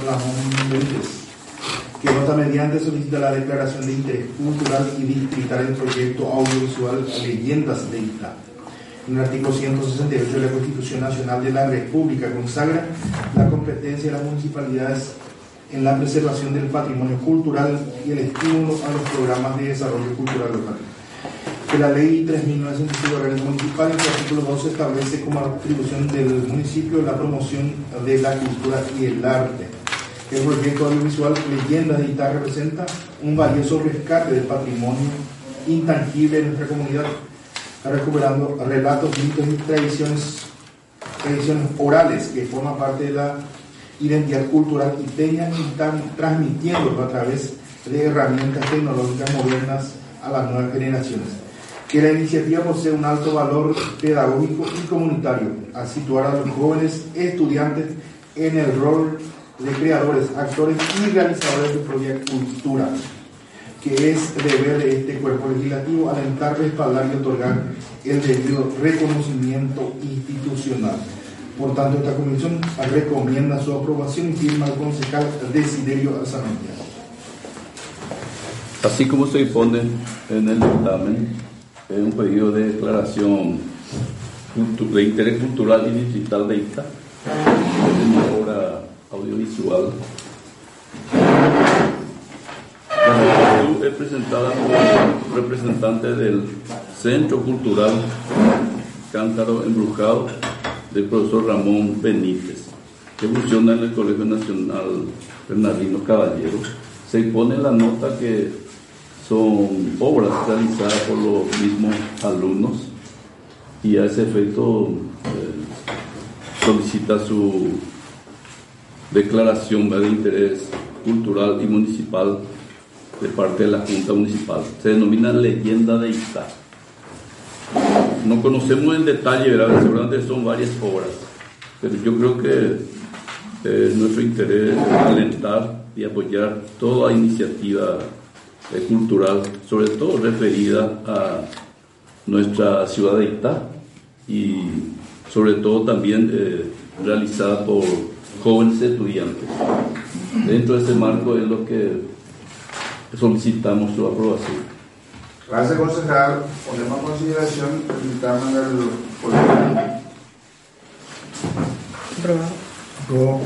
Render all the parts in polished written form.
Ramón Benítez, que nota mediante solicita la declaración de interés cultural y distrital del proyecto audiovisual Leyendas de Itá. En el artículo 168 de la Constitución Nacional de la República consagra la competencia de las municipalidades en la preservación del patrimonio cultural y el estímulo a los programas de desarrollo cultural local. Que la Ley 3.965 de Organismo Municipal, en su artículo 12, establece como atribución del municipio la promoción de la cultura y el arte. El proyecto audiovisual Leyendas de Itá representa un valioso rescate del patrimonio intangible de nuestra comunidad, recuperando relatos, mitos y tradiciones orales que forman parte de la identidad cultural iteña y están transmitiéndolo a través de herramientas tecnológicas modernas a las nuevas generaciones. Que la iniciativa posee un alto valor pedagógico y comunitario al situar a los jóvenes estudiantes en el rol de creadores, actores y realizadores de su propia cultura, que es deber de este cuerpo legislativo alentar, respaldar y otorgar el debido reconocimiento institucional. Por tanto, esta comisión recomienda su aprobación y firma al concejal Desiderio Arzamendia. Así como se dispone en el dictamen, es un pedido de declaración de interés cultural y digital de Itá, es una obra audiovisual. La solicitud es presentada por representantes del Centro Cultural Cántaro Embrujado del profesor Ramón Benítez, que funciona en el Colegio Nacional Bernardino Caballero. Se impone en la nota que son obras realizadas por los mismos alumnos y a ese efecto solicita su declaración de interés cultural y municipal de parte de la Junta Municipal. Se denomina Leyenda de Itá. No conocemos en detalle, ¿verdad? Seguramente son varias obras, pero yo creo que nuestro interés es alentar y apoyar toda iniciativa cultural, sobre todo referida a nuestra ciudad de Itá y sobre todo también realizada por jóvenes estudiantes. Dentro de ese marco es lo que solicitamos su aprobación. Gracias, concejal. Ponemos a consideración el dictamen del político. Aprobado.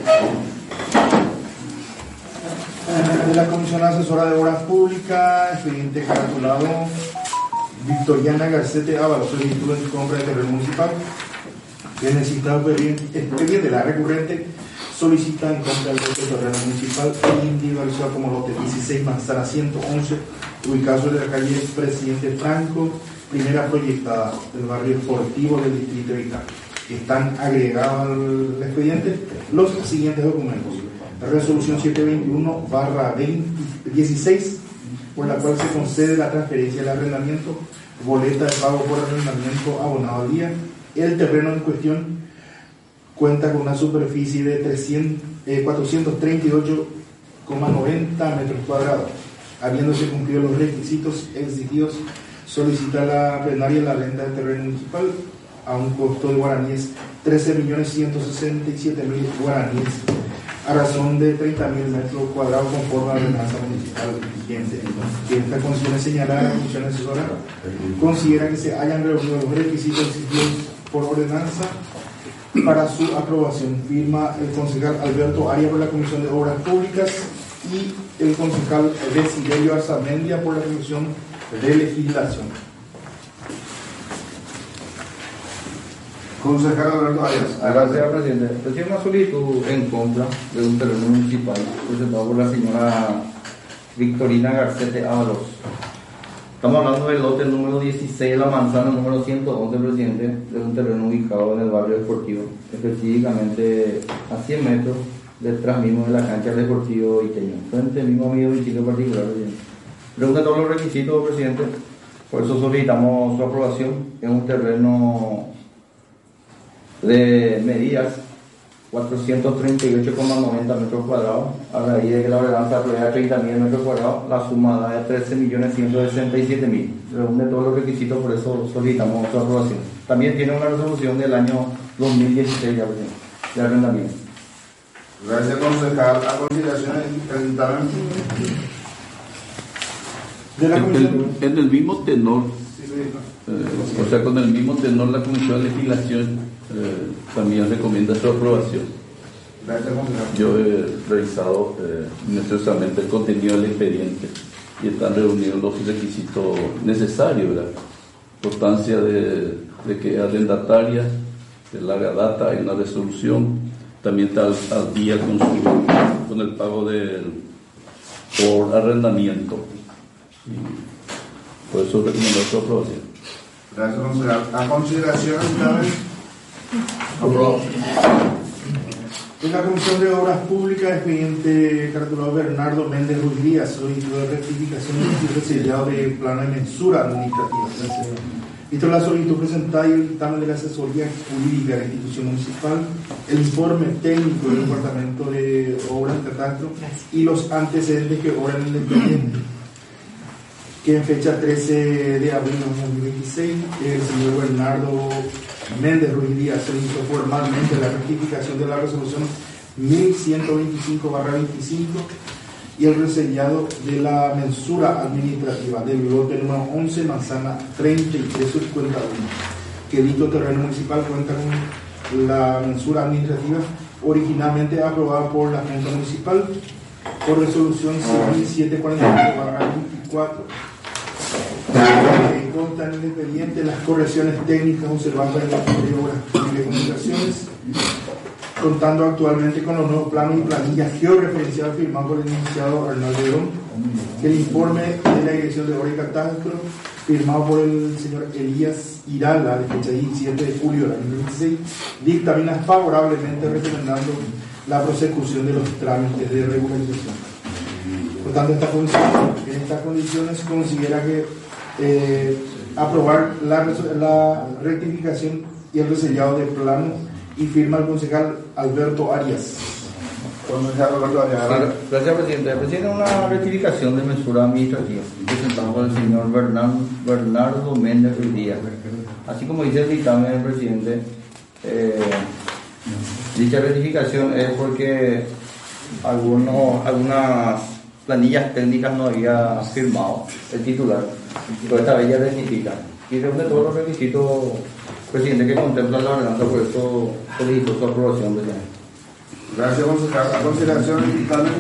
De la Comisión Asesora de Obras Públicas, expediente caratulado Victoriana Garcete Ábalos, solicitud de compra de terreno municipal. El necesitado expediente, la recurrente, solicita en compra del terreno municipal individualizado como lote 16 manzana 111, ubicado sobre la calle Presidente Franco, primera proyectada del barrio Deportivo del distrito de Itá. Están agregados al expediente los siguientes documentos: la resolución 721/16, por la cual se concede la transferencia del arrendamiento, boleta de pago por arrendamiento abonado al día. El terreno en cuestión cuenta con una superficie de 438,90 metros cuadrados. Habiéndose cumplido los requisitos exigidos, solicita la plenaria la renta del terreno municipal a un costo de guaraníes 13.167.000 guaraníes, a razón de 30.000 metros cuadrados conforme a la ordenanza municipal vigente. En estas condiciones señaladas, la Comisión Asesora considera que se hayan reunido los requisitos exigidos por ordenanza para su aprobación. Firma el concejal Alberto Arias por la Comisión de Obras Públicas y el concejal Desiderio Arzamendia por la Comisión de Legislación. Concejal Alberto Arias. Gracias, presidente. Recibe una solicitud en contra de un terreno municipal presentado por la señora Victorina Garcete Ábalos. Estamos hablando del lote número 16 de la manzana número 111, presidente, de un terreno ubicado en el barrio deportivo, específicamente a 100 metros detrás mismo de la cancha deportivo iteño, frente mismo a mi domicilio particular, presidente. Pregunta todos los requisitos, presidente, por eso solicitamos su aprobación. Es un terreno de medidas 438,90 metros cuadrados, a raíz de que la ordenanza aprueba 30.000 metros cuadrados, la suma da de 13.167.000. Reúne todos los requisitos, por eso solicitamos su aprobación. También tiene una resolución del año 2016 de arrendamiento. Gracias, concejal. A consideración el dictamen. De la comisión. En el mismo tenor, o sea, con el mismo tenor, la Comisión de Legislación también recomienda su aprobación. Gracias, concejal. Yo he revisado minuciosamente el contenido del expediente y están reunidos los requisitos necesarios, ¿verdad? Importancia de que es arrendataria, de larga data, hay una resolución, también está al día con el pago por arrendamiento. Y por eso recomiendo su aprobación. Gracias, concejal. A consideración el dictamen. Aprobado. En la Comisión de Obras Públicas, expediente cartulado Bernardo Méndez Ruiz Díaz, solicitud de rectificación y resellado de plano de mensura administrativa. Visto la solicitud presentada y el dictamen de la asesoría jurídica de la institución municipal, el informe técnico del Departamento de Obras Catastro y los antecedentes que obran en el expediente, que en fecha 13 de abril de 2026, el señor Bernardo Méndez Ruiz Díaz solicitó formalmente la rectificación de la resolución 1125/25 y el resellado de la mensura administrativa del lote número 11, manzana 3351, que dicho terreno municipal cuenta con la mensura administrativa originalmente aprobada por la Junta Municipal por resolución 745/24. Consta en el expediente las correcciones técnicas observadas en la Junta de Obras y Telecomunicaciones, contando actualmente con los nuevos planos y planillas georreferenciados firmados por el licenciado Arnaldo Verón, el informe de la Dirección de Obras y Catastro firmado por el señor Elías Irala de fecha 17 de julio del 2026 dictamina favorablemente recomendando la prosecución de los trámites de regularización. Por tanto, en estas condiciones considera que aprobar la rectificación y el resellado de plano y firma el concejal Alberto Arias. Concejal Alberto Arias. Gracias, presidente. Presidente, una rectificación de mensura administrativa presentada por el señor Bernardo Méndez Ruiz Díaz. Así como dice el dictamen, presidente, dicha rectificación es porque algunas planillas técnicas no había firmado el titular, pero esta vez ya rectifica y reúne todos los requisitos, presidente, que contempla la ordenanza. Por eso solicito su aprobación, presidente. Gracias, concejal. A consideración el dictamen.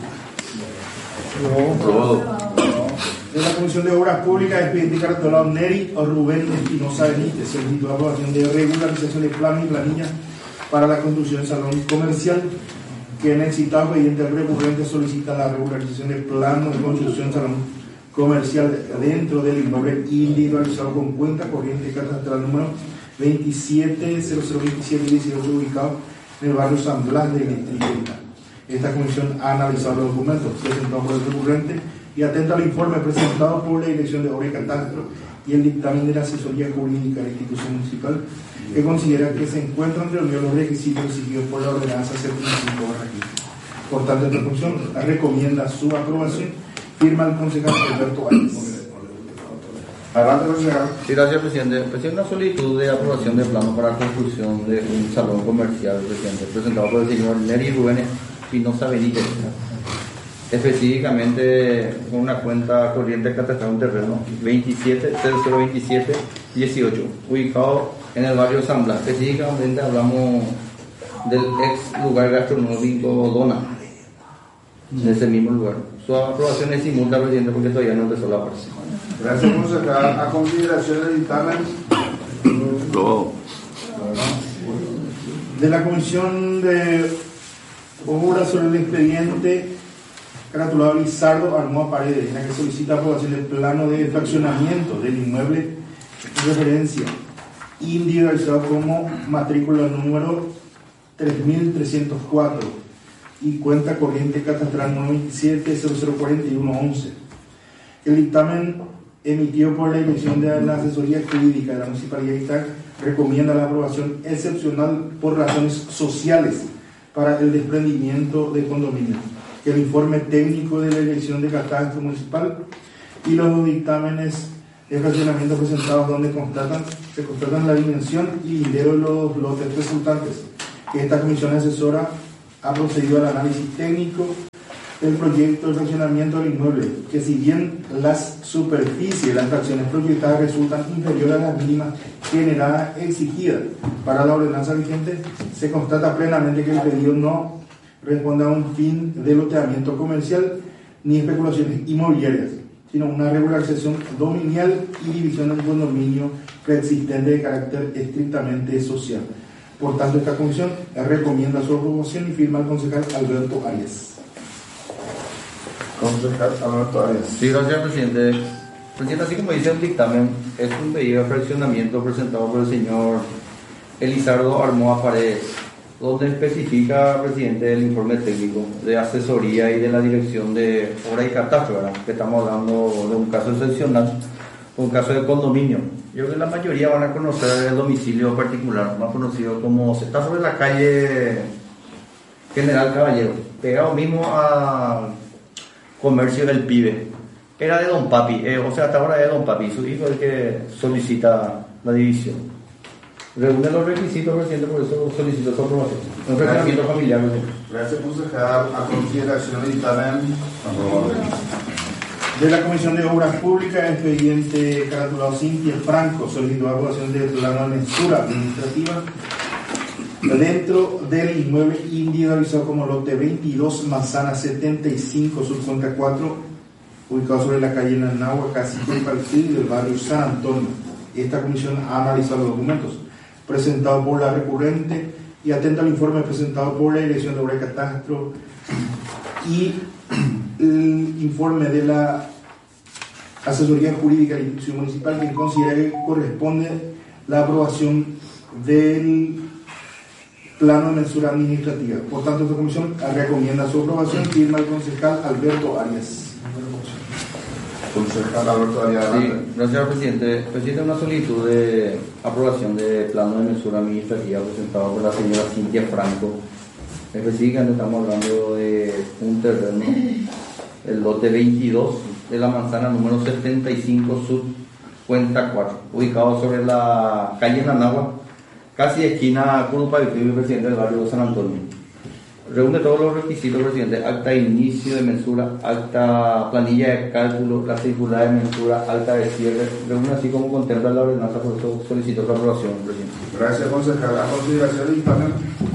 Aprobado. De la Comisión de Obras Públicas, expediente cartulado Neri o Rubén Espinosa Benítez, solicitó la aprobación de regularización de plano y planilla para la construcción de salón comercial, que en el citado expediente recurrente solicita la regularización de plano de construcción de salón comercial dentro del inmueble individualizado con cuenta corriente catastral número 27002718, ubicado en el barrio San Blas de Distrito. Esta comisión ha analizado los documentos presentados por el recurrente y atenta al informe presentado por la Dirección de Obras y Catastro y el dictamen de la asesoría jurídica de la institución municipal, que considera que se encuentran reunidos los requisitos exigidos por la ordenanza 75/15. Por tanto, esta comisión recomienda su aprobación. Firma el concejal Alberto Arias. Adelante, concejal. Sí, gracias, presidente. Presidente, una solicitud de aprobación de plano para construcción de un salón comercial, presidente, presentado por el señor Neri Rubén Espinosa Benítez, específicamente con una cuenta corriente catastral, un terreno 27002718, ubicado en el barrio San Blas. Específicamente hablamos del ex lugar gastronómico Dona, de ese mismo lugar. Su aprobación es simultánea, presidente, porque todavía no empezó la obra. Gracias, concejal. A consideración del dictamen. Aprobado. De la Comisión de Obras sobre el expediente cartulado Lizardo Armoa Paredes, en la que solicita aprobación del plano de fraccionamiento del inmueble de referencia individualizado como matrícula número 3304 y cuenta corriente catastral 97004111. El dictamen emitido por la Dirección de la Asesoría Jurídica de la Municipalidad de Itac recomienda la aprobación excepcional por razones sociales para el desprendimiento de condominio. El informe técnico de la Dirección de Catastro Municipal y los dictámenes de fraccionamiento presentados donde se constatan la dimensión y lindero de los lotes resultantes, que esta comisión asesora ha procedido al análisis técnico del proyecto de fraccionamiento del inmueble, que si bien las superficies de las fracciones proyectadas resultan inferiores a las mínimas generadas exigidas para la ordenanza vigente, se constata plenamente que el pedido no responde a un fin de loteamiento comercial ni especulaciones inmobiliarias, sino una regularización dominial y división del condominio preexistente de carácter estrictamente social. Por tanto, esta comisión recomienda su aprobación y firma el concejal Alberto Arias. Concejal Alberto Arias. Sí, gracias, presidente. Presidente, así como dice el dictamen, es un pedido de fraccionamiento presentado por el señor Elizardo Armoa Paredes, donde especifica, presidente, del informe técnico de asesoría y de la dirección de obra y catastro, ¿verdad? Que estamos hablando de un caso excepcional, un caso de condominio. Yo creo que la mayoría van a conocer el domicilio particular, más conocido como, está sobre la calle General Caballero, pegado mismo a Comercio del Pibe. Era de Don Papi, o sea, hasta ahora es de Don Papi, su hijo es el que solicita la división. Reúne los requisitos, presidente, por eso solicito su aprobación. Un requisito familiar. Gracias, concejal. A consideración del dictamen. Aprobado. De la Comisión de Obras Públicas, expediente caratulado Cintia Franco, solicitó aprobación del plano de mensura administrativa dentro del inmueble individualizado como lote 22, manzana 75, subcuenta 4, ubicado sobre la calle Nanagua, Cacique del Partido del barrio San Antonio. Esta comisión ha analizado los documentos presentados por la recurrente y atenta al informe presentado por la Dirección de Obra y Catastro y el informe de la Asesoría Jurídica de la Institución Municipal, que considera que corresponde la aprobación del plano de mensura administrativa. Por tanto, esta comisión recomienda su aprobación. Firma el concejal Alberto Arias. Concejal Alberto Arias. Sí, gracias, presidente. Presidente, una solicitud de aprobación de plano de mensura administrativa presentado por la señora Cintia Franco. Específicamente estamos hablando de un terreno, el lote 22 de la manzana número 75 Sur, cuenta 4, ubicado sobre la calle Nanagua, casi esquina Curupayuy, presidente del barrio San Antonio. Reúne todos los requisitos, presidente: acta de inicio de mensura, acta planilla de cálculo, la circular de mensura, acta de cierre. Reúne así como contempla la ordenanza, por eso solicito su aprobación, presidente. Gracias, concejal. A consideración del dictamen.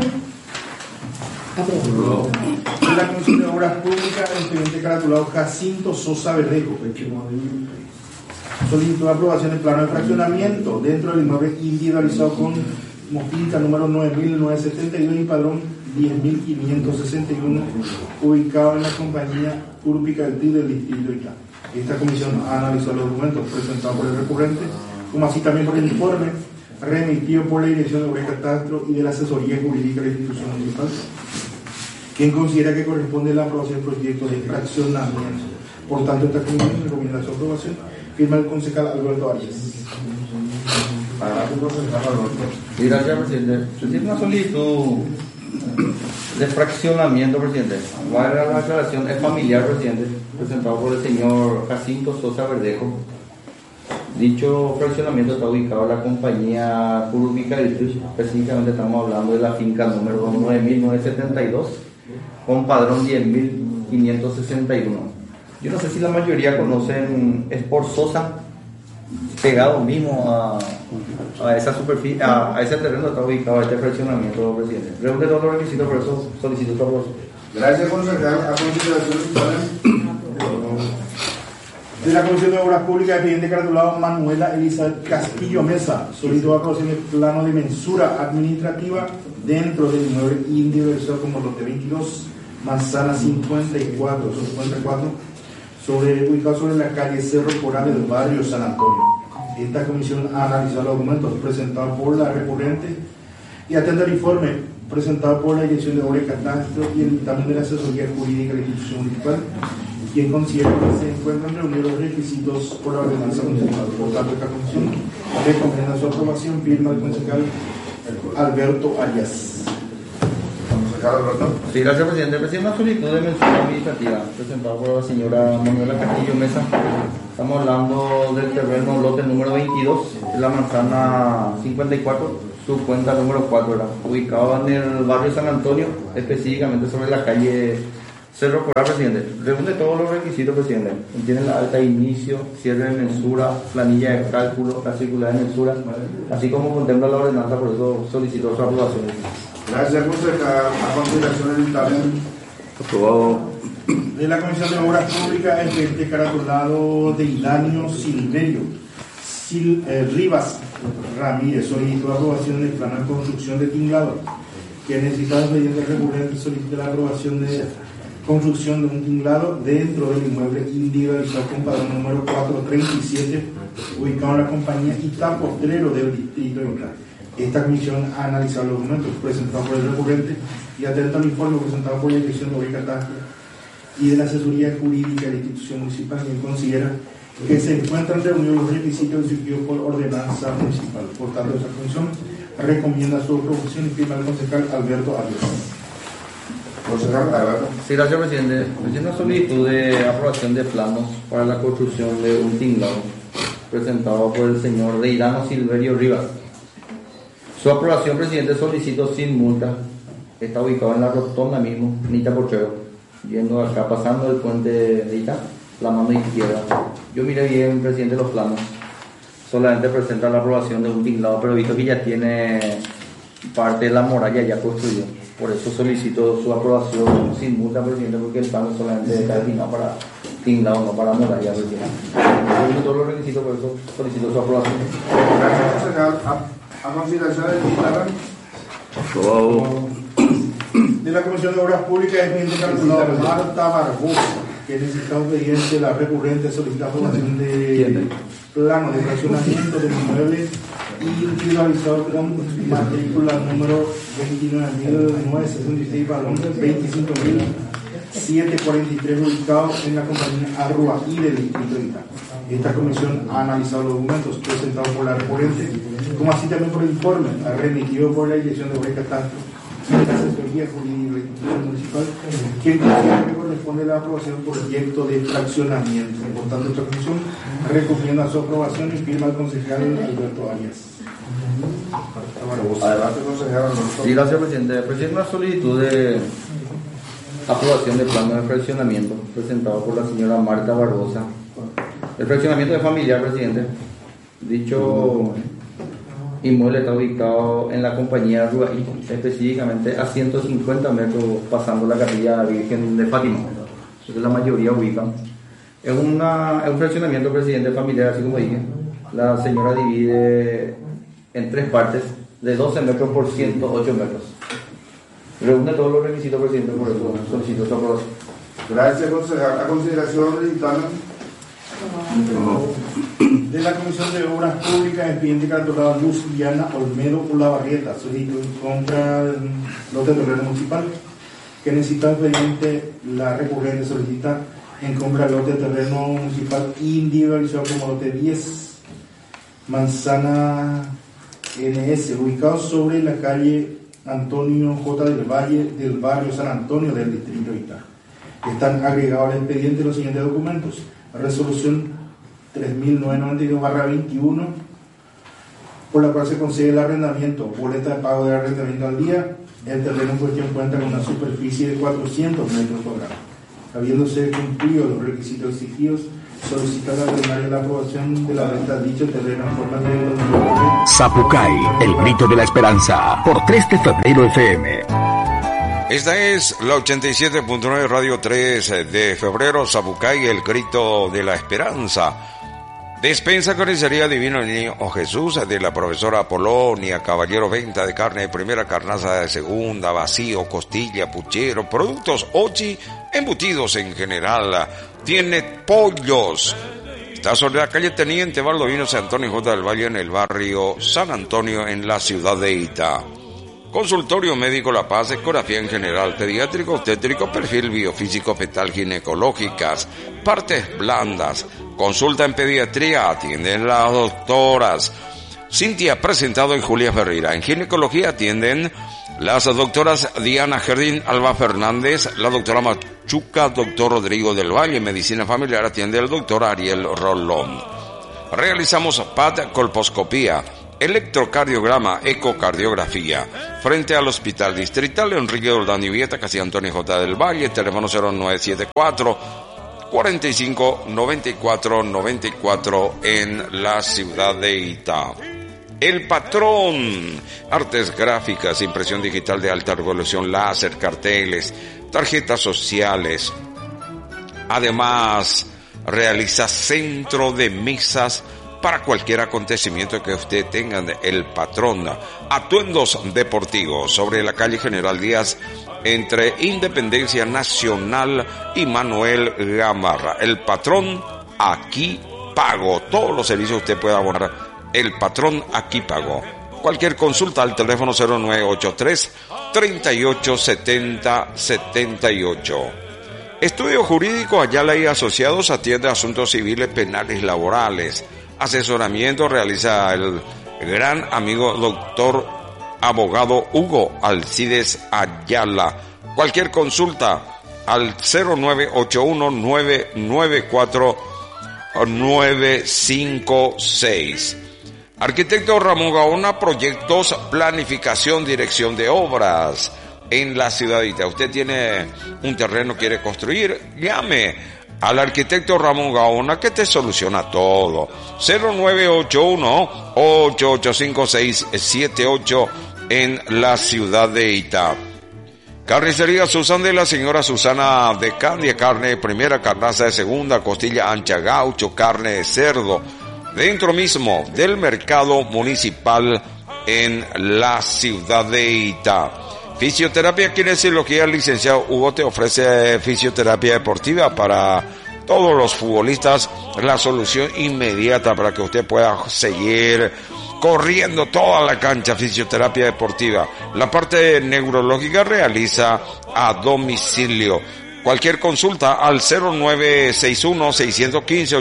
Aprobado. De la Comisión de Obras Públicas, expediente caratulado Jacinto Sosa Verdejo, solicitó aprobación del plano de fraccionamiento dentro del inmueble individualizado con finca número 9972 y padrón 10.561, ubicado en la compañía Urpica del PIB del distrito de Ica. Esta comisión ha analizado los documentos presentados por el recurrente, como así también por el informe remitido por la Dirección de Obra y Catastro y de la Asesoría Jurídica de la Institución Municipal, quien considera que corresponde la aprobación del proyecto de fraccionamiento. Por tanto, esta comisión recomienda su aprobación. Firma el concejal Alberto Arias. Sí, gracias, presidente. Presidente, una solicitud de fraccionamiento, presidente. Valga la aclaración, es familiar, presidente, presentado por el señor Jacinto Sosa Verdejo. Dicho fraccionamiento está ubicado en la compañía Curupayuy del PIB. Específicamente estamos hablando de la finca número 9972 con padrón 10.561. Yo no sé si la mayoría conocen, es por Sosa, pegado mismo a esa superficie, a ese terreno está ubicado este fraccionamiento, presidente. Reúne todos los requisitos, por eso solicito su aprobación. Gracias, concejal. A consideración del dictamen. De la Comisión de Obras Públicas, expediente caratulado Manuela Elizabeth Castillo Mesa, solicitó aprobación del plano de mensura administrativa dentro del inmueble individualizado como lote 22, manzana 54, ubicado sobre la calle Cerro Coral del barrio San Antonio. Esta comisión ha analizado los documentos presentados por la recurrente y atenta al informe presentado por la Dirección de Obra y Catastro y el dictamen de la Asesoría Jurídica de la Institución Municipal, quien considera que se encuentran reunidos los requisitos por la ordenanza municipal. Por tanto, esta comisión recomienda su aprobación. Firma el concejal Alberto Arias. Concejal Alberto. Sí, gracias, presidente. Presidente, una solicitud de mensura administrativa presentada por la señora Manuela Castillo Mesa. Estamos hablando del terreno lote número 22, de la manzana 54, su cuenta número 4, ¿verdad? Ubicado en el barrio San Antonio, específicamente sobre la calle Cerro Corral, presidente. Reúne todos los requisitos, presidente. Tiene la alta de inicio, cierre de mensura, planilla de cálculo, la circular de mensura, así como contempla la ordenanza, por eso solicitó su aprobación. Gracias, concejal. A continuación, el dictamen. Aprobado. De la Comisión de Obras Públicas, el caratulado de Ilanio Silverio Rivas Ramírez solicitó la aprobación del plan de construcción de tinglado, que necesitaba mediante recurrente solicita la aprobación de construcción de un tinglado dentro del inmueble individualizado con padrón número 437, ubicado en la compañía Ita Postrero del distrito de Oca. Esta comisión ha analizado los documentos presentados por el recurrente y atento al informe presentado por la Dirección de Obras y Catastro y de la Asesoría Jurídica de la institución municipal, quien considera que se encuentran reunidos los requisitos exigidos por ordenanza municipal. Por tanto, esta comisión recomienda su aprobación y firma el concejal Alberto Arias. Concejal Alberto. Sí, gracias, presidente. Es una solicitud de aprobación de planos para la construcción de un tinglado presentado por el señor Deirano Silverio Rivas. Su aprobación, presidente, solicito sin multa. Está ubicado en la rotonda mismo, Nita Potrero, yendo acá, pasando el puente de Ita, la mano izquierda. Yo miré bien, presidente, los planos. Solamente presenta la aprobación de un tinglado, pero he visto que ya tiene parte de la muralla ya construida. Por eso solicito su aprobación sin multa, presidente, porque el plano solamente está destinado para tinglado, no para muralla, presidente. Yo todos los requisitos, por eso solicito su aprobación. Gracias, concejal. A consideración del dictamen. Aprobado. De la Comisión de Obras Públicas, expediente calculado Marta Barbosa, que necesita obediente la recurrente solicita aprobación de plano de fraccionamiento del inmueble individualizado con matrícula número 29.966, balón 25.743, ubicado en la compañía Arrua y del distrito de Ita. Esta comisión ha analizado los documentos presentados por la recurrente, como así también por el informe remitido por la Dirección de Obras y Catastro y la Asesoría Jurídica de la institución municipal, quien considera que corresponde la aprobación del proyecto de fraccionamiento. Por tanto, esta comisión recomienda su aprobación y firma el concejal Alberto Arias. Adelante, concejal. Sí, gracias, presidente. Presidente, una solicitud de aprobación de plano de fraccionamiento presentado por la señora Marta Barbosa. El fraccionamiento es familiar, presidente. Dicho inmueble está ubicado en la compañía Ruaí, específicamente a 150 metros pasando la capilla Virgen de Fátima, que la mayoría ubican. Es un fraccionamiento, presidente, familiar, así como dije. La señora divide en 3 partes de 12 metros por 108 metros. Reúne todos los requisitos, presidente, por eso solicito su aprobación. Gracias, concejal. A consideración del dictamen. De la Comisión de Obras Públicas, expediente calculado Luz Diana Olmedo Olavarrieta, solicitud en compra del lote de terreno municipal, que necesita expediente la recurrente solicita en compra del lote de terreno municipal individualizado como lote 10, manzana NS, ubicado sobre la calle Antonio J. del Valle del barrio San Antonio del distrito de Ita. Están agregados al expediente los siguientes documentos: resolución 3992/21, por la cual se concede el arrendamiento, boleta de pago de arrendamiento al día. El terreno en cuestión cuenta con una superficie de 400 metros cuadrados. Habiéndose cumplido los requisitos exigidos, solicita la plenaria la aprobación de la venta de dicho terreno en forma de Zapucay, el grito de la esperanza, por 3 de febrero FM. Esta es la 87.9 Radio 3 de febrero, Zapucay, el grito de la esperanza. Despensa Carnicería Divino Niño Jesús, de la profesora Polonia, Caballero, venta de carne de primera, carnaza de segunda, vacío, costilla, puchero, productos ochi, embutidos en general. Tiene pollos. Está sobre la calle Teniente Baldovino San Antonio J. del Valle, en el barrio San Antonio, en la ciudad de Ita. Consultorio Médico La Paz, ecografía en general, pediátrico, obstétrico, perfil biofísico, fetal, ginecológicas, partes blandas, consulta en pediatría, atienden las doctoras Cintia Presentado y Julia Ferreira. En ginecología atienden las doctoras Diana Jardín Alba Fernández, la doctora Machuca, doctor Rodrigo del Valle. En medicina familiar atiende el doctor Ariel Rolón. Realizamos colposcopía, electrocardiograma, ecocardiografía. Frente al Hospital Distrital Enrique Doldán y Vieta, casi Antonio J. del Valle, teléfono 0974 45 94 94 en la ciudad de Itá. El Patrón, artes gráficas, impresión digital de alta resolución, láser, carteles, tarjetas sociales. Además, realiza centro de mesas para cualquier acontecimiento que usted tenga. El Patrón, atuendos deportivos, sobre la calle General Díaz, entre Independencia Nacional y Manuel Gamarra. El Patrón, aquí pago. Todos los servicios usted puede abonar. El Patrón, aquí pago. Cualquier consulta al teléfono 0983 38 70 78. Estudio Jurídico Ayala y Asociados atiende asuntos civiles, penales, laborales. Asesoramiento realiza el gran amigo doctor abogado Hugo Alcides Ayala. Cualquier consulta al 0981 994 956. Arquitecto Ramón Gaona, proyectos, planificación, dirección de obras en la ciudadita. Usted tiene un terreno, quiere construir, llame al arquitecto Ramón Gaona que te soluciona todo. 0981-885678 en la ciudad de Itá. Carnicería Susan de la señora Susana de Candia, carne primera, carnaza de segunda, costilla ancha, gaucho, carne de cerdo, dentro mismo del mercado municipal en la ciudad de Itá. Fisioterapia, kinesiología, licenciado Hugo te ofrece fisioterapia deportiva para todos los futbolistas, la solución inmediata para que usted pueda seguir corriendo toda la cancha. Fisioterapia deportiva. La parte neurológica realiza a domicilio. Cualquier consulta al 0961 615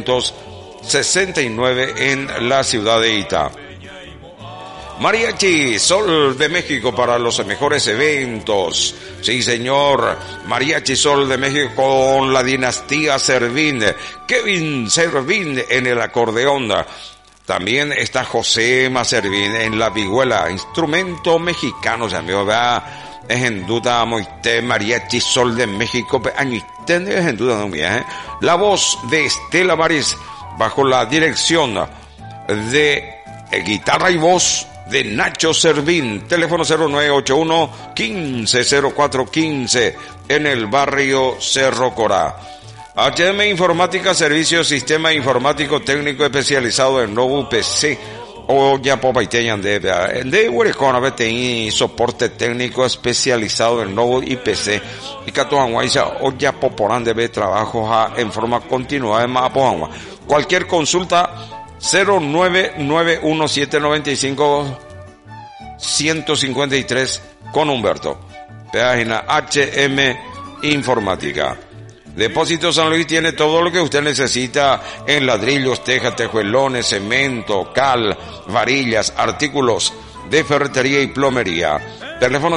869 en la ciudad de Itá. Mariachi Sol de México para los mejores eventos. Sí, señor. Mariachi Sol de México con la dinastía Servín. Kevin Servín en el acordeón. También está José Servín en la vihuela. Instrumento mexicano, se me va. Es en duda, moite Mariachi Sol de México. Es en duda, no me. La voz de Estela Maris bajo la dirección de guitarra y voz de Nacho Servín. Teléfono 0981 150415 en el barrio Cerro Corá. HM Informática, servicio sistema informático técnico especializado en nuevo PC o ya popaiteñan de Huerecona BTI, soporte técnico especializado en nuevo IPC y Catoanguaysa o ya poporán de trabajo en forma continuada de Mapoangua. Cualquier consulta 0991795153 con Humberto. Página HM Informática. Depósito San Luis tiene todo lo que usted necesita en ladrillos, tejas, tejuelones, cemento, cal, varillas, artículos de ferretería y plomería. Teléfono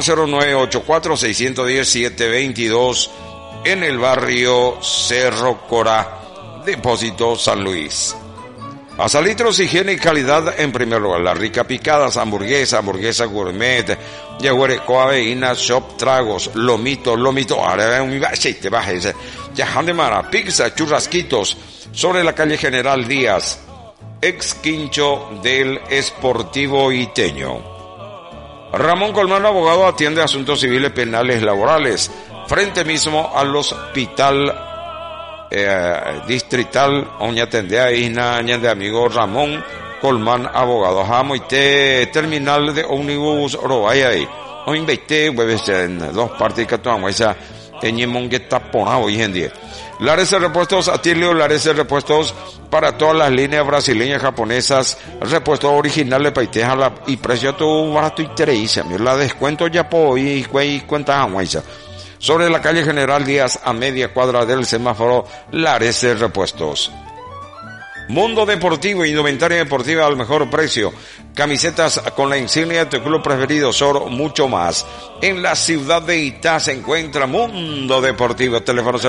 0984-610-722 en el barrio Cerro Corá. Depósito San Luis. Azalitros, higiene y calidad en primer lugar. La rica picadas, hamburguesa gourmet, yaguareco, aveína, shop, tragos, lomito, ahora un aceite, bájese. Yajan de Mara, pizza, churrasquitos, sobre la calle General Díaz, ex quincho del Esportivo Iteño. Ramón Colmán, abogado, atiende asuntos civiles, penales, laborales, frente mismo al hospital distrital, oña tendea isna de amigo Ramón Colmán, abogado. Jamoite terminal de ómnibus Orobaya ahí. O invité, pues en dos partes que tomamos esa teñemón que está ponado hoy en día. Lares de repuestos, Atilio, Lares de repuestos para todas las líneas brasileñas, japonesas, repuestos originales, paiteja y precio todo barato y tereísa. La descuento ya por y cuenta jamoisa. Sobre la calle General Díaz, a media cuadra del semáforo, Lares de Repuestos. Mundo Deportivo, indumentaria deportiva al mejor precio. Camisetas con la insignia de tu club preferido, Sor, mucho más. En la ciudad de Itá se encuentra Mundo Deportivo. Teléfono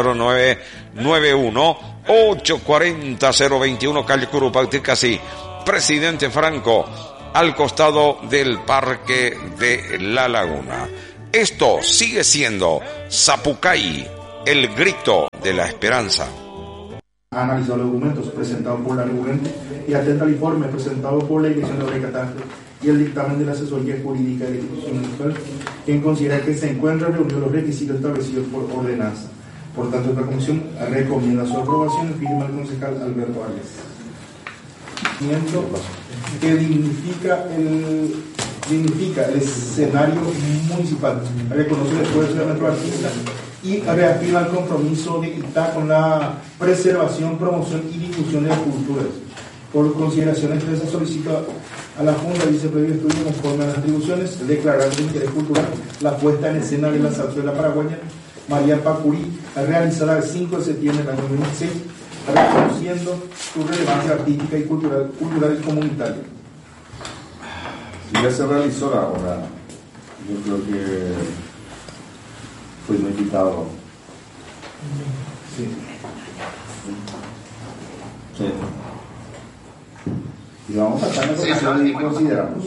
0991-840-021, calle Curupauti, casi Presidente Franco. al costado del Parque de la Laguna. Esto sigue siendo Zapucay, el grito de la esperanza. Ha analizado los documentos presentados por la recurrente y atenta al informe presentado por la Dirección de Recatante y el dictamen de la Asesoría Jurídica de la Institución Municipal, quien considera que se encuentran reunidos los requisitos establecidos por ordenanza. Por tanto, esta comisión recomienda su aprobación y firma el concejal Alberto Arias. Que dignifica el escenario municipal, reconoce el esfuerzo de nuestro artista y reafirma el compromiso de ITA con la preservación, promoción y difusión de las culturas. Por consideración expresa, solicita a la Junta de Viceprevio Estudio, conforme a las atribuciones, declarar de interés cultural la puesta en escena de la zarzuela paraguaya María Pacurí, realizada el 5 de septiembre del año 2016, reconociendo su relevancia artística y cultural y comunitaria. Si ya se realizó la obra, yo creo que fuimos invitados. Sí. Sí. Y vamos a pasar la comisión y consideramos.